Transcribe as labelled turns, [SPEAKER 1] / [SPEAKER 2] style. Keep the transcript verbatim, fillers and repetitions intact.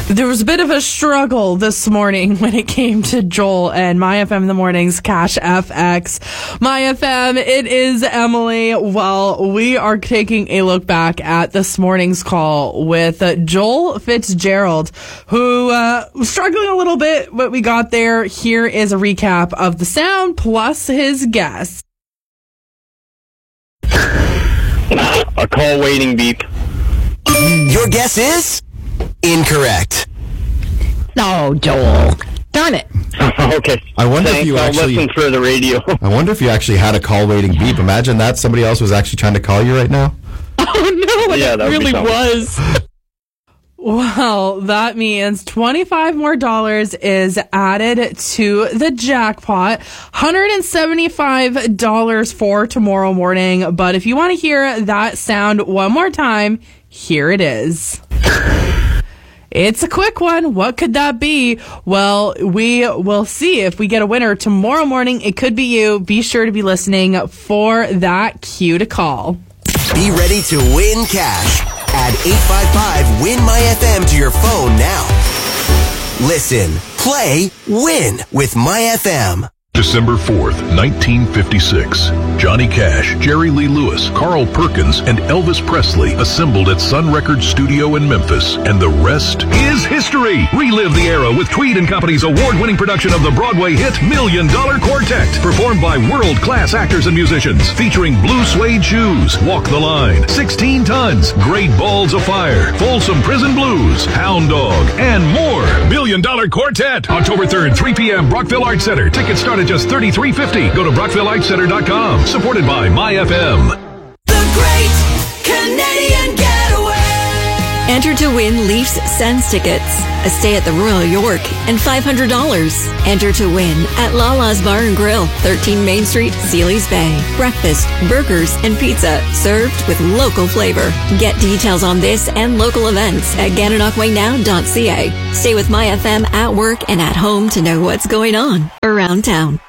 [SPEAKER 1] There was a bit of a struggle this morning when it came to Joel and My F M in the Mornings, Cash F X. My F M, it is Emily. Well, we are taking a look back at this morning's call with uh, Joel Fitzgerald, who uh, was struggling a little bit, but we got there. Here is a recap of the sound plus his guess.
[SPEAKER 2] A call waiting beep.
[SPEAKER 3] Your guess is incorrect.
[SPEAKER 4] No, Joel. Darn it.
[SPEAKER 2] Okay.
[SPEAKER 5] I wonder
[SPEAKER 2] Thanks.
[SPEAKER 5] if you
[SPEAKER 2] I'll
[SPEAKER 5] actually
[SPEAKER 2] listen through the radio.
[SPEAKER 5] I wonder if you actually had a call waiting beep. Imagine that somebody else was actually trying to call you right now.
[SPEAKER 1] Oh no,
[SPEAKER 2] Yeah,
[SPEAKER 1] it
[SPEAKER 2] that would be
[SPEAKER 1] really
[SPEAKER 2] something.
[SPEAKER 1] was. Well, that means twenty-five more dollars is added to the jackpot. one hundred seventy-five dollars for tomorrow morning. But if you want to hear that sound one more time, here it is. It's a quick one. What could that be? Well, we will see if we get a winner tomorrow morning. It could be you. Be sure to be listening for that cue to call.
[SPEAKER 3] Be ready to win cash. Add eight five five win my F M to your phone now. Listen, play, win with My F M.
[SPEAKER 6] December fourth, nineteen fifty-six. Johnny Cash, Jerry Lee Lewis, Carl Perkins, and Elvis Presley assembled at Sun Records Studio in Memphis, and the rest is history. Relive the era with Tweed and Company's award-winning production of the Broadway hit Million Dollar Quartet, performed by world-class actors and musicians, featuring blue suede shoes, Walk the Line, sixteen tons, Great Balls of Fire, Folsom Prison Blues, Hound Dog, and more. Million Dollar Quartet, October third, three p.m., Brockville Arts Center. Tickets start at just thirty-three fifty. Go to brockville arts center dot com. Supported by My F M.
[SPEAKER 7] The Great Canadian Getaway.
[SPEAKER 8] Enter to win Leafs Sens tickets, a stay at the Royal York, and five hundred dollars. Enter to win at Lala's Bar and Grill, thirteen Main Street, Sealy's Bay. Breakfast, burgers, and pizza served with local flavor. Get details on this and local events at gananoque now dot c a. Stay with My F M at work and at home to know what's going on around town.